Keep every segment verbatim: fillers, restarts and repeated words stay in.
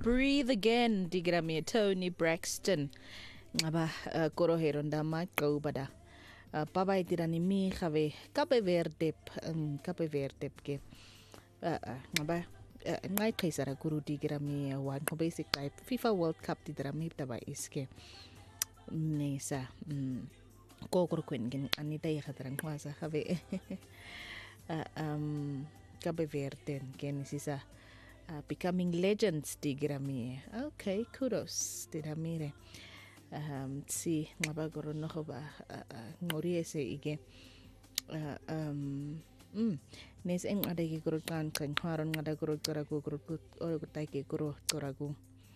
Breathe Again digrami Tony Braxton ngaba uh, korohero ndama bada uh, pabay tirani mi khave Cape Verde um, Cape Verde ke uh, uh, ngaba uh, ngai khaisara guru digrami uh, wan ko basic type FIFA World Cup digrami taba iske nesa mm, kokor kwen gen anita ya khatran kwasa khave uh, um Cape Verde ken sisa Uh, becoming legends di Grammy. Okay, kudos di Ramire. Um, si ngabagoro no ba ngori ese ige. Uh, um, mm, nes eng ada ki guru kan kan haron ngada guru guragu guru or gutai ki guru guragu.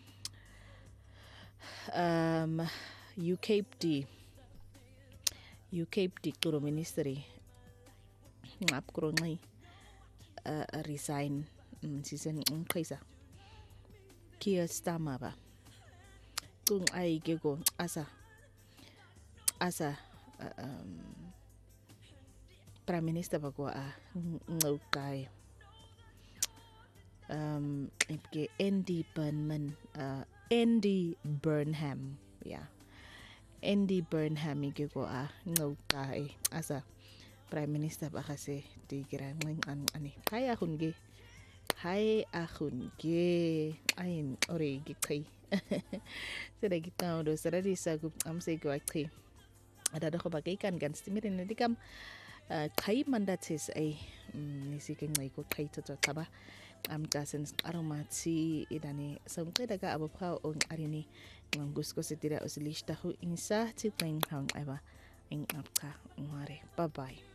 Um, U K P D U K P D guru ministry ngap guru ngai uh, resign. Mm, season kaisa kia stama ba kung ai gego asa asa uh, um, prime minister ba ko a ngaukai um ke Andy Burnham uh, Andy Burnham yeah Andy Burnham gego a ngaukai asa prime minister ba kasi tigira ng an ani kaya hungi Hai akun ge ain ore gi kai sera gi tau do sera di sa gu am se gu kai ada do ba kai kan gan stimirin ni kam kai mandates ai ni si ke ngai ko kai to ta ba am tasen aromati idani sam kai daga abu pa on arini ngus ko se tira usilista hu insa ti plain hang aba in apka ngare bye bye